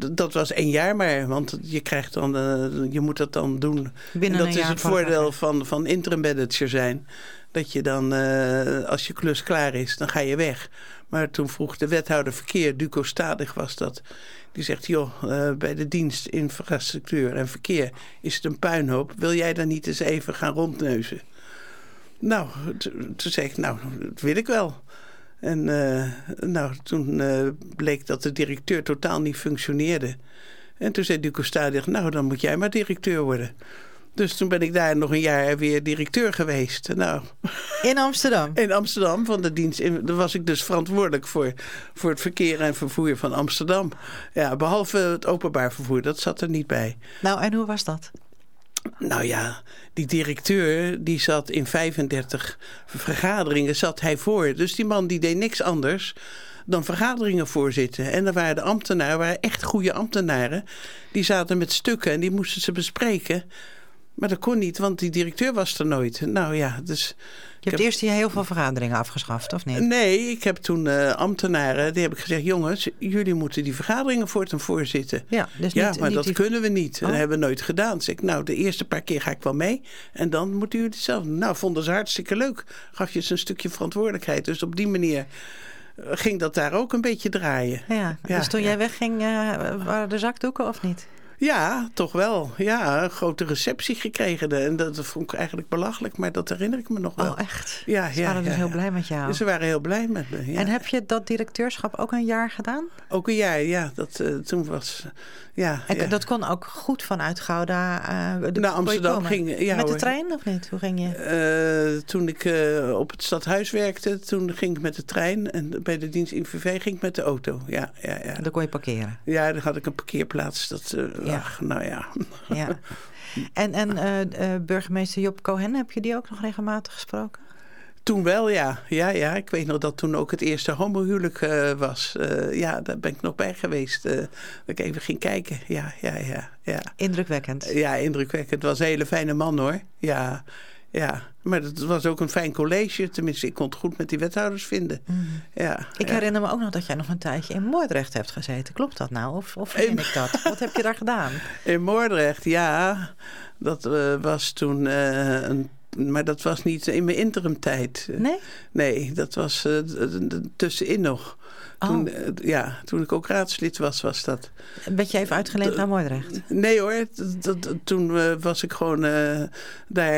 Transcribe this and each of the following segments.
dat was 1 jaar maar. Want je krijgt dan, je moet dat dan doen. Binnen en een dat jaar is het voordeel van interim manager zijn. Dat je dan, als je klus klaar is, dan ga je weg. Maar toen vroeg de wethouder verkeer, Duco Stadig was dat. Die zegt, bij de dienst infrastructuur en verkeer is het een puinhoop. Wil jij dan niet eens even gaan rondneuzen? Nou, toen zei ik, dat wil ik wel. En toen bleek dat de directeur totaal niet functioneerde. En toen zei Duco Stadig, dan moet jij maar directeur worden. Dus toen ben ik daar nog 1 jaar weer directeur geweest. In Amsterdam? In Amsterdam, van de dienst. Daar was ik dus verantwoordelijk voor het verkeer en vervoer van Amsterdam. Ja, behalve het openbaar vervoer, dat zat er niet bij. Nou, en hoe was dat? Nou ja, die directeur, die zat in 35 vergaderingen, zat hij voor. Dus die man die deed niks anders dan vergaderingen voorzitten. En dan waren de ambtenaren, waren echt goede ambtenaren. Die zaten met stukken en die moesten ze bespreken. Maar dat kon niet, want die directeur was er nooit. Dus... Je hebt eerst heel veel vergaderingen afgeschaft, of niet? Nee, ik heb toen ambtenaren, die heb ik gezegd, jongens, jullie moeten die vergaderingen voorzitten. Ja, dus niet, maar niet dat kunnen we niet. Dat hebben we nooit gedaan. Dus ik, de eerste paar keer ga ik wel mee. En dan moeten jullie het zelf doen. Nou, vonden ze hartstikke leuk. Gaf je ze een stukje verantwoordelijkheid. Dus op die manier ging dat daar ook een beetje draaien. Ja, dus toen jij wegging, waren er zakdoeken of niet? Ja, toch wel. Ja, een grote receptie gekregen. En dat vond ik eigenlijk belachelijk, maar dat herinner ik me nog wel. Oh, echt? Ja, ze waren dus heel blij met jou. Dus ze waren heel blij met me, ja. En heb je dat directeurschap ook 1 jaar gedaan? Ook 1 jaar, ja. Toen was... En dat kon ook goed vanuit Gouda naar Amsterdam ging. Ja, met de trein of niet? Hoe ging je? Toen ik op het stadhuis werkte, toen ging ik met de trein. En bij de dienst in VV ging ik met de auto. Ja. Dan kon je parkeren? Ja, dan had ik een parkeerplaats. Ja. En burgemeester Job Cohen, heb je die ook nog regelmatig gesproken? Toen wel, ja. Ja. Ik weet nog dat toen ook het eerste homohuwelijk was. Daar ben ik nog bij geweest. Dat ik even ging kijken. Ja. Indrukwekkend. Ja, indrukwekkend. Het was een hele fijne man, hoor. Ja. Maar het was ook een fijn college. Tenminste, ik kon het goed met die wethouders vinden. Mm. Ja. Ik herinner me ook nog dat jij nog een tijdje in Moordrecht hebt gezeten. Klopt dat nou? Of vind ik dat? Wat heb je daar gedaan? In Moordrecht, ja. Dat was toen maar dat was niet in mijn interimtijd. Nee? Nee, dat was tussenin nog. Toen ik ook raadslid was dat. Ben je even uitgeleend naar Moordrecht? Nee hoor, toen was ik gewoon... daar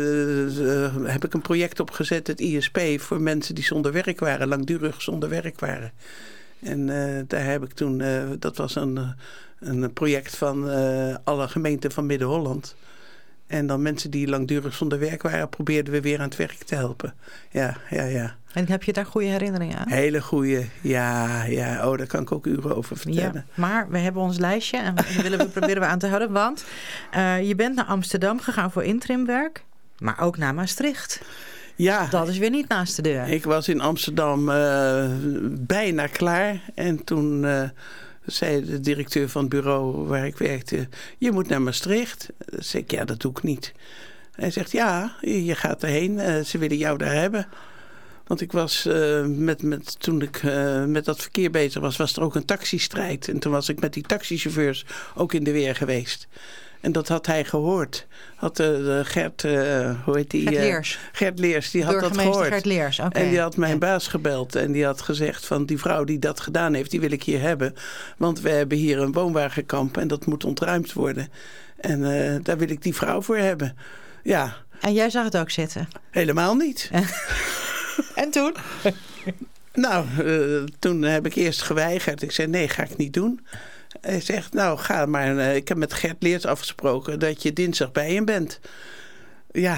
heb ik een project opgezet, het ISP... voor mensen die zonder werk waren, langdurig zonder werk waren. En daar heb ik toen... dat was een project van alle gemeenten van Midden-Holland... En dan mensen die langdurig zonder werk waren... probeerden we weer aan het werk te helpen. Ja. En heb je daar goede herinneringen aan? Hele goede, ja. Oh, daar kan ik ook uren over vertellen. Ja, maar we hebben ons lijstje en proberen we aan te houden. Want je bent naar Amsterdam gegaan voor interimwerk... maar ook naar Maastricht. Ja. Dat is weer niet naast de deur. Ik was in Amsterdam bijna klaar. En toen... zei de directeur van het bureau waar ik werkte... je moet naar Maastricht. Dan zei ik, dat doe ik niet. Hij zegt, ja, je gaat erheen. Ze willen jou daar hebben. Want ik was, toen ik met dat verkeer bezig was er ook een taxistrijd. En toen was ik met die taxichauffeurs ook in de weer geweest. En dat had hij gehoord. Had Gert, hoe heet die? Gert Leers. Gert Leers, die had dat gehoord. Gert Leers, oké. En die had mijn baas gebeld. En die had gezegd van die vrouw die dat gedaan heeft, die wil ik hier hebben. Want we hebben hier een woonwagenkamp en dat moet ontruimd worden. En daar wil ik die vrouw voor hebben. Ja. En jij zag het ook zitten? Helemaal niet. En toen? Nou, toen heb ik eerst geweigerd. Ik zei, nee, ga ik niet doen. Hij zegt, nou ga maar. Ik heb met Gert Leers afgesproken dat je dinsdag bij hem bent. Ja,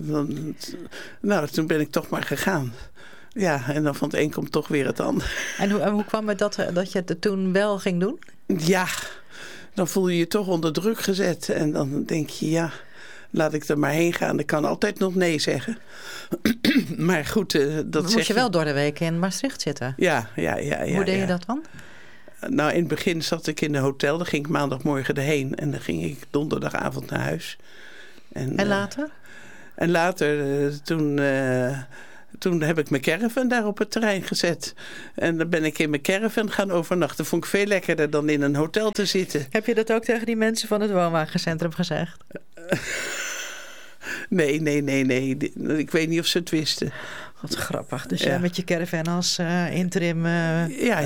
toen ben ik toch maar gegaan. Ja, en dan van het een komt toch weer het ander. En hoe kwam het dat je het toen wel ging doen? Ja, dan voel je je toch onder druk gezet. En dan denk je, laat ik er maar heen gaan. Ik kan altijd nog nee zeggen. Maar goed, dat zeg moest je wel door de week in Maastricht zitten? Ja. Hoe deed je dat dan? Nou, in het begin zat ik in een hotel. Dan ging ik maandagmorgen erheen. En dan ging ik donderdagavond naar huis. En later? En later, toen Toen heb ik mijn caravan daar op het terrein gezet. En dan ben ik in mijn caravan gaan overnachten. Vond ik veel lekkerder dan in een hotel te zitten. Heb je dat ook tegen die mensen van het woonwagencentrum gezegd? Nee. Ik weet niet of ze het wisten. Wat grappig. Dus jij met je caravan als interim... Ja.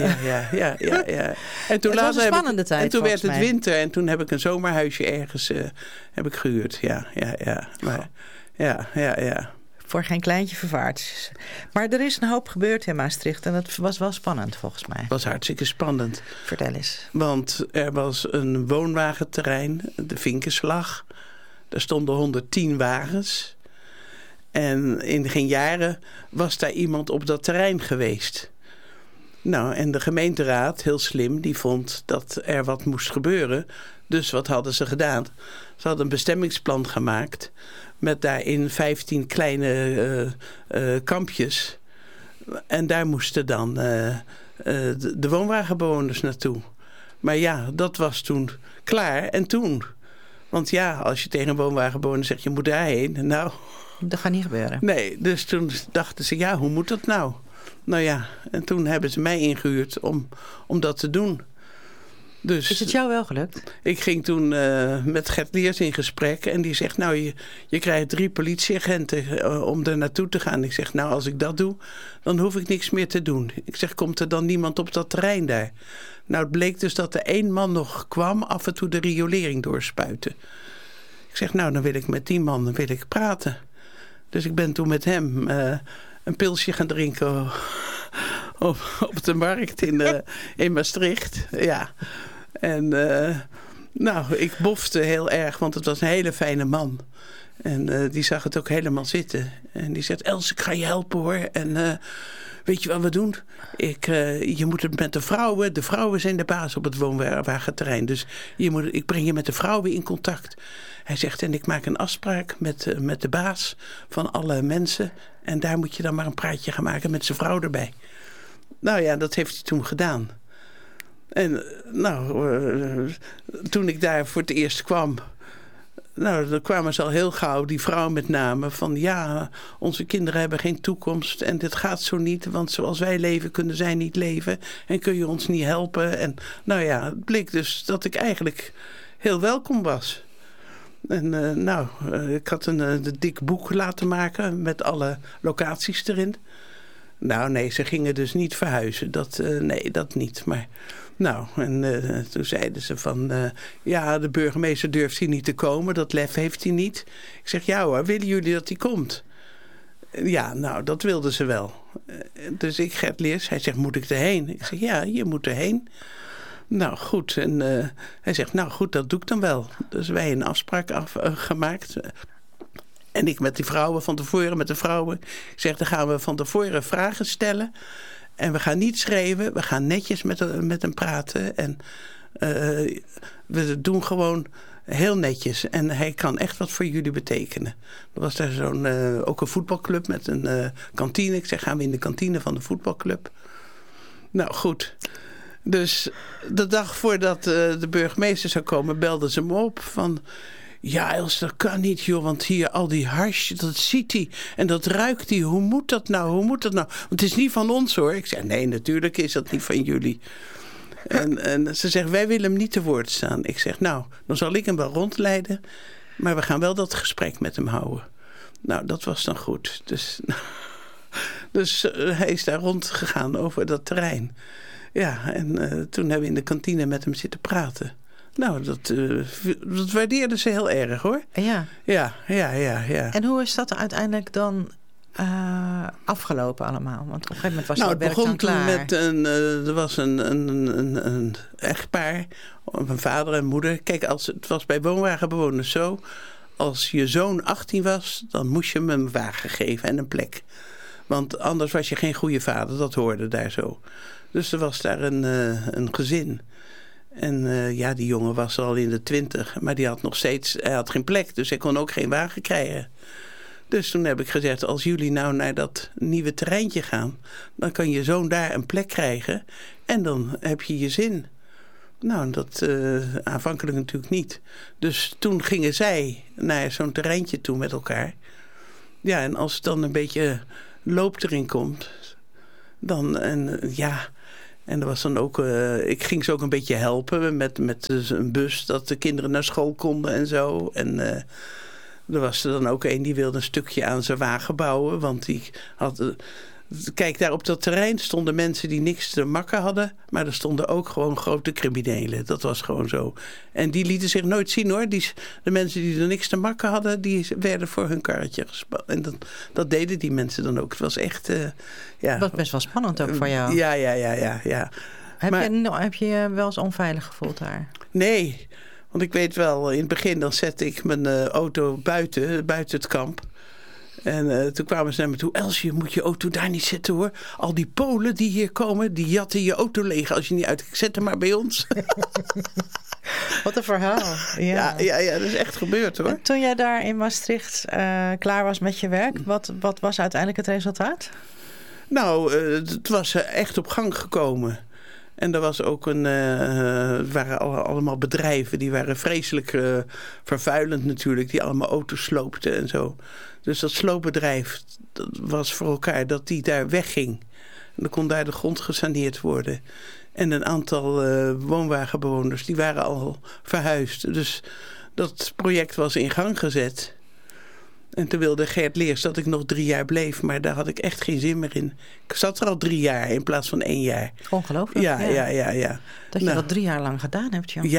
En toen het was een spannende tijd. En toen werd het winter en toen heb ik een zomerhuisje ergens gehuurd. Ja. Maar, ja. Voor geen kleintje vervaard. Maar er is een hoop gebeurd in Maastricht. En dat was wel spannend volgens mij. Het was hartstikke spannend. Vertel eens. Want er was een woonwagenterrein, de Vinkenslag. Daar stonden 110 wagens. En in geen jaren was daar iemand op dat terrein geweest. Nou, en de gemeenteraad, heel slim, die vond dat er wat moest gebeuren. Dus wat hadden ze gedaan? Ze hadden een bestemmingsplan gemaakt met daarin 15 kleine kampjes. En daar moesten dan de woonwagenbewoners naartoe. Maar ja, dat was toen klaar. En toen... Want ja, als je tegen een woonwagenbewoner zegt, je moet daarheen. Nou... Dat gaat niet gebeuren. Nee, dus toen dachten ze, ja, hoe moet dat nou? Nou ja, en toen hebben ze mij ingehuurd om dat te doen. Dus, is het jou wel gelukt? Ik ging toen met Gert Leers in gesprek. En die zegt, nou, je krijgt 3 politieagenten om er naartoe te gaan. Ik zeg, nou, als ik dat doe, dan hoef ik niks meer te doen. Ik zeg, komt er dan niemand op dat terrein daar? Nou, het bleek dus dat er 1 man nog kwam, af en toe de riolering doorspuiten. Ik zeg, nou, dan wil ik met die man praten. Dus ik ben toen met hem een pilsje gaan drinken op de markt in Maastricht. Ja. En nou, ik bofte heel erg, want het was een hele fijne man. En die zag het ook helemaal zitten. En die zegt, Els, ik ga je helpen hoor. En weet je wat we doen? Je moet het met de vrouwen. De vrouwen zijn de baas op het woonwagenterrein. Dus ik breng je met de vrouwen in contact. Hij zegt, en ik maak een afspraak met de baas van alle mensen. En daar moet je dan maar een praatje gaan maken met zijn vrouw erbij. Nou ja, dat heeft hij toen gedaan. En toen ik daar voor het eerst kwam... Nou, dan kwamen ze al heel gauw, die vrouw met name, van ja, onze kinderen hebben geen toekomst en dit gaat zo niet, want zoals wij leven kunnen zij niet leven en kun je ons niet helpen. En nou ja, het bleek dus dat ik eigenlijk heel welkom was. En ik had een dik boek laten maken met alle locaties erin. Nou nee, ze gingen dus niet verhuizen, dat niet, maar... Nou, en toen zeiden ze van... ja, de burgemeester durft hier niet te komen. Dat lef heeft hij niet. Ik zeg, ja hoor, willen jullie dat hij komt? Ja, nou, dat wilden ze wel. Dus ik, Gert Leers, hij zegt, moet ik erheen? Ik zeg, ja, je moet erheen. Nou, goed. En hij zegt, nou goed, dat doe ik dan wel. Dus wij een afspraak gemaakt. En ik met die vrouwen van tevoren, met de vrouwen. Ik zeg, dan gaan we van tevoren vragen stellen... En we gaan niet schreeuwen, we gaan netjes met hem praten. En we doen gewoon heel netjes. En hij kan echt wat voor jullie betekenen. Er was daar ook een voetbalclub met een kantine. Ik zeg, gaan we in de kantine van de voetbalclub? Nou, goed. Dus de dag voordat de burgemeester zou komen, belden ze me op van... Ja, Els, dat kan niet, joh, want hier al die hash, dat ziet hij en dat ruikt hij. Hoe moet dat nou? Want het is niet van ons, hoor. Ik zeg, nee, natuurlijk is dat niet van jullie. En ze zegt, wij willen hem niet te woord staan. Ik zeg, nou, dan zal ik hem wel rondleiden, maar we gaan wel dat gesprek met hem houden. Nou, dat was dan goed. Dus hij is daar rondgegaan over dat terrein. Ja, en toen hebben we in de kantine met hem zitten praten. Nou, dat waardeerden ze heel erg, hoor. Ja. Ja. En hoe is dat uiteindelijk dan afgelopen allemaal? Want op een gegeven moment was het werk dan klaar. Het begon toen met er was een echtpaar, een vader en moeder. Kijk, het was bij woonwagenbewoners zo. Als je zoon 18 was, dan moest je hem een wagen geven en een plek. Want anders was je geen goede vader, dat hoorde daar zo. Dus er was daar een gezin. En die jongen was al in de 20, maar hij had geen plek, dus hij kon ook geen wagen krijgen. Dus toen heb ik gezegd, als jullie nou naar dat nieuwe terreintje gaan, dan kan je zoon daar een plek krijgen en dan heb je je zin. Nou, dat aanvankelijk natuurlijk niet. Dus toen gingen zij naar zo'n terreintje toe met elkaar. Ja, en als het dan een beetje loop erin komt, dan... En er was dan ook... ik ging ze ook een beetje helpen met dus een bus... dat de kinderen naar school konden en zo. En er was er dan ook een die wilde een stukje aan zijn wagen bouwen. Want die had... Kijk, daar op dat terrein stonden mensen die niks te makken hadden. Maar er stonden ook gewoon grote criminelen. Dat was gewoon zo. En die lieten zich nooit zien hoor. De mensen die er niks te makken hadden, die werden voor hun karretje gespannen. En dat deden die mensen dan ook. Het was echt... Dat was best wel spannend ook voor jou. Ja. Heb je je wel eens onveilig gevoeld daar? Nee, want ik weet wel, in het begin dan zette ik mijn auto buiten het kamp. En toen kwamen ze naar me toe. Elsje, je moet je auto daar niet zetten hoor. Al die Polen die hier komen, die jatten je auto leeg als je niet uit... Zet hem maar bij ons. Wat een verhaal. Ja, dat is echt gebeurd hoor. En toen jij daar in Maastricht klaar was met je werk, wat was uiteindelijk het resultaat? Nou, het was echt op gang gekomen. En er was ook het waren allemaal bedrijven, die waren vreselijk vervuilend natuurlijk, die allemaal auto's sloopten en zo. Dus dat sloopbedrijf, dat was voor elkaar dat die daar wegging. En dan kon daar de grond gesaneerd worden. En een aantal woonwagenbewoners, die waren al verhuisd. Dus dat project was in gang gezet. En toen wilde Gert Leers dat ik nog 3 jaar bleef. Maar daar had ik echt geen zin meer in. Ik zat er al 3 jaar in plaats van 1 jaar. Ongelooflijk. Ja. Dat je dat 3 jaar lang gedaan hebt, Jan.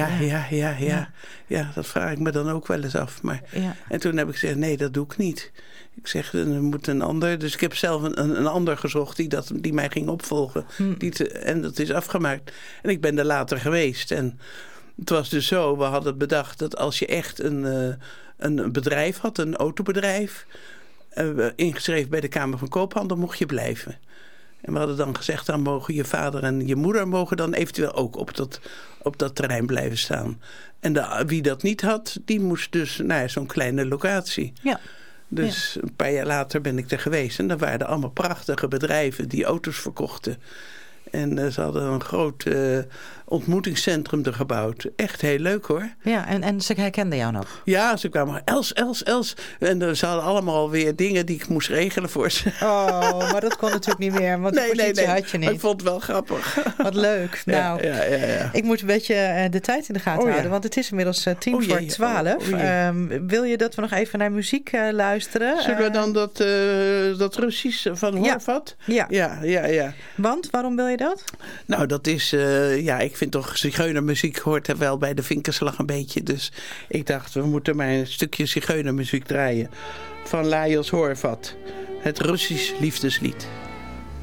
Ja, dat vraag ik me dan ook wel eens af. Maar... Ja. En toen heb ik gezegd, nee, dat doe ik niet. Ik zeg, er moet een ander. Dus ik heb zelf een ander gezocht die mij ging opvolgen. En dat is afgemaakt. En ik ben er later geweest. En het was dus zo, we hadden bedacht dat als je echt een bedrijf had, een autobedrijf, ingeschreven bij de Kamer van Koophandel, mocht je blijven. En we hadden dan gezegd, dan mogen je vader en je moeder mogen dan eventueel ook op dat terrein blijven staan. En wie dat niet had, die moest dus naar zo'n kleine locatie. Ja. Dus een paar jaar later ben ik er geweest. En dan waren er allemaal prachtige bedrijven die auto's verkochten. En ze hadden een groot ontmoetingscentrum er gebouwd. Echt heel leuk hoor. Ja, en ze herkenden jou nog? Ja, ze kwamen Els. En ze hadden allemaal weer dingen die ik moest regelen voor ze. Oh, maar dat kon natuurlijk niet meer. Want die positie had je niet. Ik vond het wel grappig. Wat leuk. Nou, ja. Ik moet een beetje de tijd in de gaten houden. Want het is inmiddels 11:10. Wil je dat we nog even naar muziek luisteren? Zullen we dan dat Russisch van Horvat? Ja. Want, waarom wil je dat? Nou, dat is... ik vind toch zigeunermuziek hoort er wel bij de vinkerslag een beetje. Dus ik dacht, we moeten maar een stukje zigeunermuziek draaien. Van Lajos Horvat. Het Russisch liefdeslied.